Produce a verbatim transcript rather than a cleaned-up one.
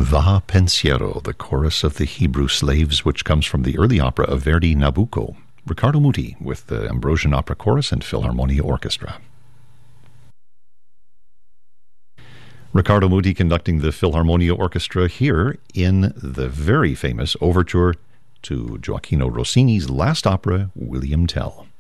Va Pensiero, the chorus of the Hebrew slaves, which comes from the early opera of Verdi, Nabucco. Riccardo Muti with the Ambrosian Opera Chorus and Philharmonia Orchestra. Riccardo Muti conducting the Philharmonia Orchestra here in the very famous overture to Gioacchino Rossini's last opera, William Tell.